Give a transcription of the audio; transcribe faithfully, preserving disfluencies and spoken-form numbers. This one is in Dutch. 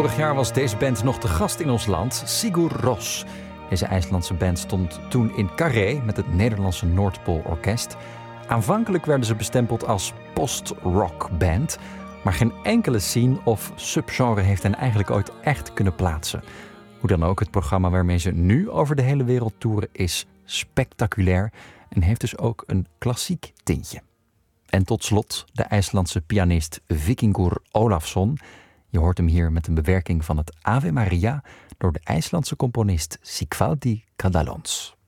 Vorig jaar was deze band nog te gast in ons land, Sigur Rós. Deze IJslandse band stond toen in Carré met het Nederlandse Noordpoolorkest. Aanvankelijk werden ze bestempeld als post-rock band, maar geen enkele scene of subgenre heeft hen eigenlijk ooit echt kunnen plaatsen. Hoe dan ook, het programma waarmee ze nu over de hele wereld toeren is spectaculair en heeft dus ook een klassiek tintje. En tot slot de IJslandse pianist Víkingur Ólafsson. Je hoort hem hier met een bewerking van het Ave Maria door de IJslandse componist Sigvaldi Kadalons.